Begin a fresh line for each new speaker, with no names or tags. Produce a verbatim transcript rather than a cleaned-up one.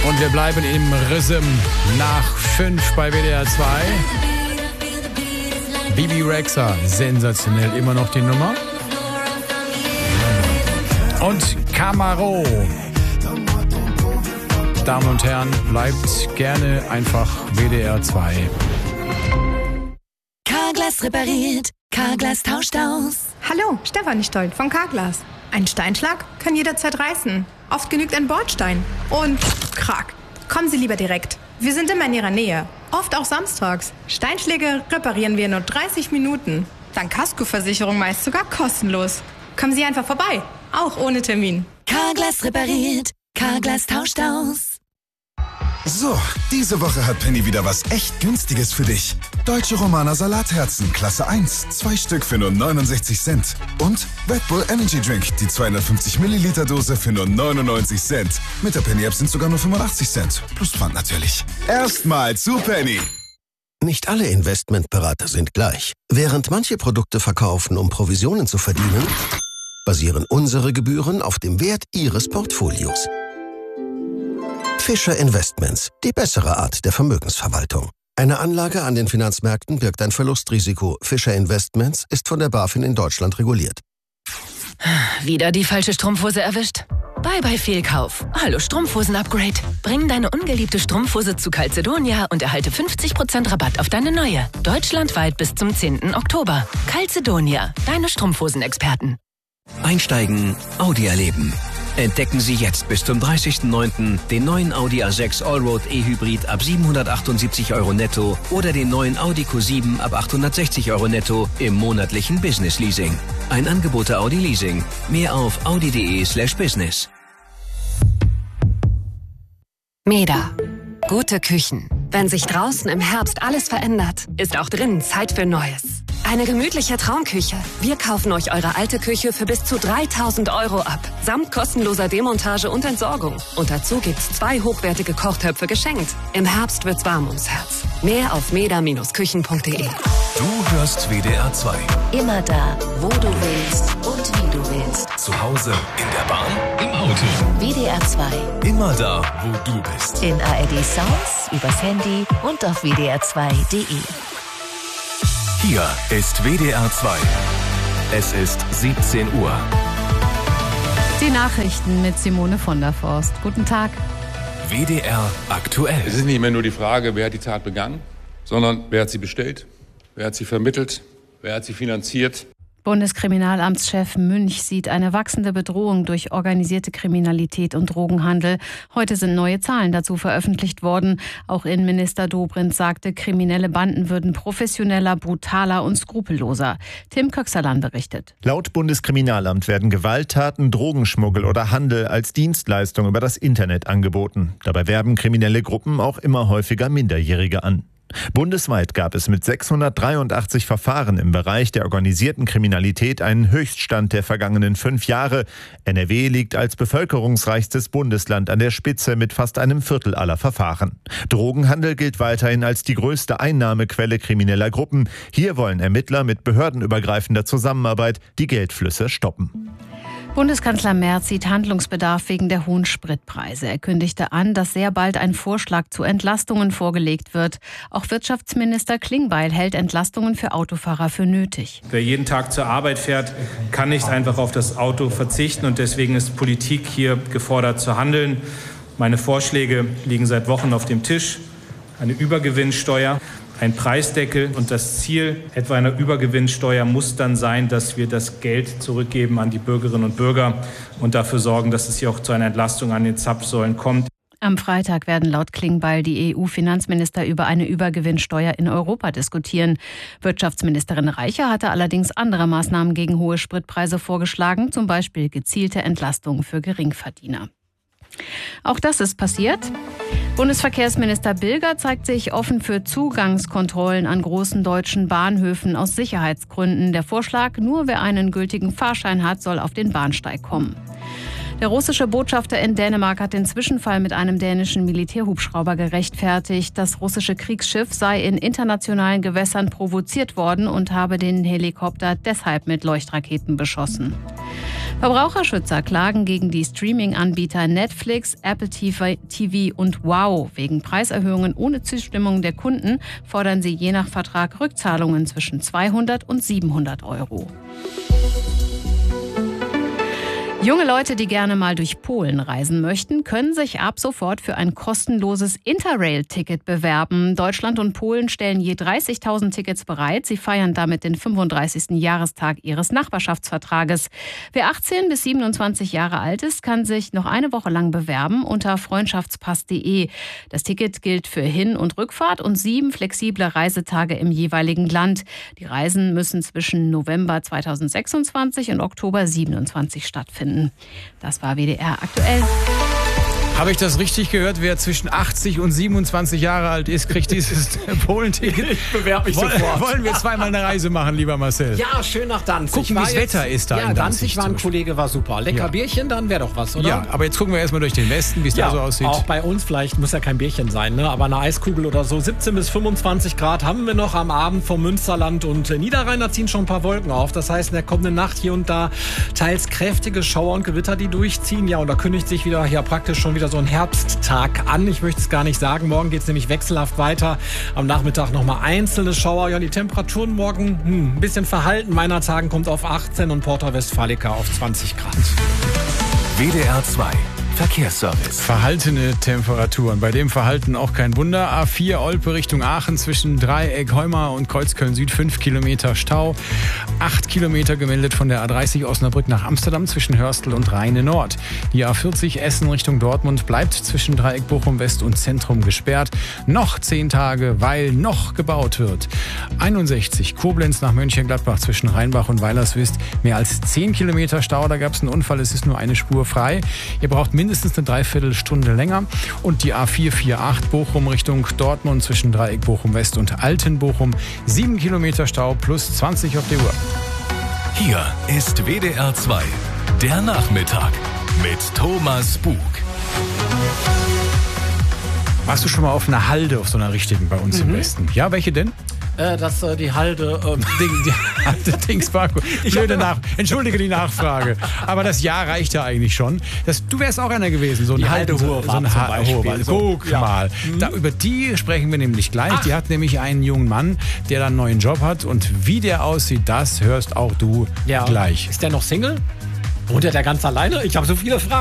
Und wir bleiben im Rhythm nach fünf bei W D R zwei. Bibi Rexha, sensationell, immer noch die Nummer. Und Camaro. Damen und Herren, bleibt gerne einfach W D R zwei.
Carglass repariert, Carglass tauscht aus.
Hallo, Stefanie Stolt von Carglass. Ein Steinschlag kann jederzeit reißen. Oft genügt ein Bordstein. Und krack. Kommen Sie lieber direkt. Wir sind immer in Ihrer Nähe. Oft auch samstags. Steinschläge reparieren wir in nur dreißig Minuten. Dank Kaskoversicherung meist sogar kostenlos. Kommen Sie einfach vorbei. Auch ohne Termin.
Carglass repariert, Carglass tauscht aus.
So, diese Woche hat Penny wieder was echt Günstiges für dich. Deutsche Romaner Salatherzen, Klasse eins, zwei Stück für nur neunundsechzig Cent. Und Red Bull Energy Drink, die zweihundertfünfzig Milliliter Dose für nur neunundneunzig Cent. Mit der Penny App sind sogar nur fünfundachtzig Cent. Plus Pfand natürlich. Erstmal zu Penny.
Nicht alle Investmentberater sind gleich. Während manche Produkte verkaufen, um Provisionen zu verdienen, basieren unsere Gebühren auf dem Wert Ihres Portfolios. Fischer Investments, die bessere Art der Vermögensverwaltung. Eine Anlage an den Finanzmärkten birgt ein Verlustrisiko. Fischer Investments ist von der BaFin in Deutschland reguliert.
Wieder die falsche Strumpfhose erwischt? Bye bye Fehlkauf. Hallo Strumpfhosen-Upgrade. Bring deine ungeliebte Strumpfhose zu Calzedonia und erhalte fünfzig Prozent Rabatt auf deine neue. Deutschlandweit bis zum zehnten Oktober. Calzedonia, deine Strumpfhosen-Experten.
Einsteigen, Audi erleben. Entdecken Sie jetzt bis zum dreißigsten neunten den neuen Audi A sechs Allroad E-Hybrid ab siebenhundertachtundsiebzig Euro netto oder den neuen Audi Q sieben ab achthundertsechzig Euro netto im monatlichen Business Leasing. Ein Angebot der Audi Leasing. Mehr auf audi.de slash business.
Meda. Gute Küchen. Wenn sich draußen im Herbst alles verändert, ist auch drinnen Zeit für Neues. Eine gemütliche Traumküche. Wir kaufen euch eure alte Küche für bis zu dreitausend Euro ab. Samt kostenloser Demontage und Entsorgung. Und dazu gibt's zwei hochwertige Kochtöpfe geschenkt. Im Herbst wird's warm ums Herz. Mehr auf meda Bindestrich küchen punkt de.
Du hörst W D R zwei.
Immer da, wo du willst und wie du willst.
Zu Hause, in der Bahn, im Auto.
W D R zwei.
Immer da, wo du bist.
In A R D Sounds, übers Handy und auf w d r zwei punkt de.
Hier ist W D R zwei. Es ist siebzehn Uhr.
Die Nachrichten mit Simone von der Forst. Guten Tag.
W D R aktuell.
Es ist nicht mehr nur die Frage, wer hat die Tat begangen, sondern wer hat sie bestellt, wer hat sie vermittelt, wer hat sie finanziert.
Bundeskriminalamtschef Münch sieht eine wachsende Bedrohung durch organisierte Kriminalität und Drogenhandel. Heute sind neue Zahlen dazu veröffentlicht worden. Auch Innenminister Dobrindt sagte, kriminelle Banden würden professioneller, brutaler und skrupelloser. Tim Köxerlan berichtet.
Laut Bundeskriminalamt werden Gewalttaten, Drogenschmuggel oder Handel als Dienstleistung über das Internet angeboten. Dabei werben kriminelle Gruppen auch immer häufiger Minderjährige an. Bundesweit gab es mit sechshundertdreiundachtzig Verfahren im Bereich der organisierten Kriminalität einen Höchststand der vergangenen fünf Jahre. N R W liegt als bevölkerungsreichstes Bundesland an der Spitze mit fast einem Viertel aller Verfahren. Drogenhandel gilt weiterhin als die größte Einnahmequelle krimineller Gruppen. Hier wollen Ermittler mit behördenübergreifender Zusammenarbeit die Geldflüsse stoppen.
Bundeskanzler Merz sieht Handlungsbedarf wegen der hohen Spritpreise. Er kündigte an, dass sehr bald ein Vorschlag zu Entlastungen vorgelegt wird. Auch Wirtschaftsminister Klingbeil hält Entlastungen für Autofahrer für nötig.
Wer jeden Tag zur Arbeit fährt, kann nicht einfach auf das Auto verzichten. Und deswegen ist Politik hier gefordert zu handeln. Meine Vorschläge liegen seit Wochen auf dem Tisch. Eine Übergewinnsteuer, ein Preisdeckel und das Ziel etwa einer Übergewinnsteuer muss dann sein, dass wir das Geld zurückgeben an die Bürgerinnen und Bürger und dafür sorgen, dass es hier auch zu einer Entlastung an den Zapfsäulen kommt.
Am Freitag werden laut Klingbeil die E U-Finanzminister über eine Übergewinnsteuer in Europa diskutieren. Wirtschaftsministerin Reicher hatte allerdings andere Maßnahmen gegen hohe Spritpreise vorgeschlagen, zum Beispiel gezielte Entlastungen für Geringverdiener. Auch das ist passiert. Bundesverkehrsminister Bilger zeigt sich offen für Zugangskontrollen an großen deutschen Bahnhöfen aus Sicherheitsgründen. Der Vorschlag, nur wer einen gültigen Fahrschein hat, soll auf den Bahnsteig kommen. Der russische Botschafter in Dänemark hat den Zwischenfall mit einem dänischen Militärhubschrauber gerechtfertigt. Das russische Kriegsschiff sei in internationalen Gewässern provoziert worden und habe den Helikopter deshalb mit Leuchtraketen beschossen. Verbraucherschützer klagen gegen die Streaming-Anbieter Netflix, Apple T V und Wow. Wegen Preiserhöhungen ohne Zustimmung der Kunden fordern sie je nach Vertrag Rückzahlungen zwischen zweihundert und siebenhundert Euro. Junge Leute, die gerne mal durch Polen reisen möchten, können sich ab sofort für ein kostenloses Interrail-Ticket bewerben. Deutschland und Polen stellen je dreißigtausend Tickets bereit. Sie feiern damit den fünfunddreißigsten Jahrestag ihres Nachbarschaftsvertrages. Wer achtzehn bis siebenundzwanzig Jahre alt ist, kann sich noch eine Woche lang bewerben unter freundschaftspass punkt de. Das Ticket gilt für Hin- und Rückfahrt und sieben flexible Reisetage im jeweiligen Land. Die Reisen müssen zwischen November zweitausendsechsundzwanzig und Oktober siebenundzwanzig stattfinden. Das war W D R aktuell.
Habe ich das richtig gehört? Wer zwischen achtzig und siebenundzwanzig Jahre alt ist, kriegt dieses Polenticket.
Ich bewerbe mich
Woll,
sofort.
Wollen wir zweimal eine Reise machen, lieber Marcel?
Ja, schön nach Danzig.
Gucken, wie das Wetter ist da
ja,
in Danzig.
Danzig war ein Kollege, war super. Lecker
ja.
Bierchen, dann wäre doch was, oder?
Ja, aber jetzt gucken wir erstmal durch den Westen, wie es
ja,
da so aussieht.
Auch bei uns vielleicht, muss ja kein Bierchen sein, ne? Aber eine Eiskugel oder so. siebzehn bis fünfundzwanzig Grad haben wir noch am Abend vom Münsterland und Niederrhein. Da ziehen schon ein paar Wolken auf. Das heißt, in der kommenden Nacht hier und da teils kräftige Schauer und Gewitter, die durchziehen. Ja, und da kündigt sich wieder ja praktisch schon wieder so ein Herbsttag an. Ich möchte es gar nicht sagen. Morgen geht es nämlich wechselhaft weiter. Am Nachmittag nochmal einzelne Schauer. Ja, die Temperaturen morgen hm, ein bisschen verhalten. Meinerzhagen kommt auf achtzehn und Porta Westfalica auf zwanzig Grad.
W D R zwei Verkehrsservice.
Verhaltene Temperaturen. Bei dem Verhalten auch kein Wunder. A vier Olpe Richtung Aachen zwischen Dreieck Heumar und Kreuzköln Süd fünf Kilometer Stau. acht Kilometer gemeldet von der A dreißig Osnabrück nach Amsterdam zwischen Hörstel und Rheine Nord. Die A vierzig Essen Richtung Dortmund bleibt zwischen Dreieck Bochum West und Zentrum gesperrt. Noch zehn Tage, weil noch gebaut wird. einundsechzig Koblenz nach Mönchengladbach zwischen Rheinbach und Weilerswist. Mehr als zehn Kilometer Stau. Da gab es einen Unfall. Es ist nur eine Spur frei. Ihr braucht mindestens mindestens eine Dreiviertelstunde länger. Und die A vier vierundvierzig Bochum Richtung Dortmund zwischen Dreieck Bochum West und Altenbochum. sieben Kilometer Stau plus zwanzig auf der Uhr.
Hier ist W D R zwei, der Nachmittag mit Thomas Bug.
Warst du schon mal auf einer Halde, auf so einer richtigen bei uns mhm. im Westen? Ja, welche denn?
Äh, das, äh, die Halde... Ähm
Ding, die Halde Dingsparko. Blöde Nach... Entschuldige die Nachfrage. Aber das Jahr reicht ja eigentlich schon. Das, du wärst auch einer gewesen. So
die
ein
Halde
so, so ein ha Hohe so. Guck ja. mal. Mhm. Da, über die sprechen wir nämlich gleich. Ach. Die hat nämlich einen jungen Mann, der dann einen neuen Job hat. Und wie der aussieht, das hörst auch du
ja.
gleich.
Ist der noch Single? Wohnt der ganz alleine? Ich habe so viele Fragen.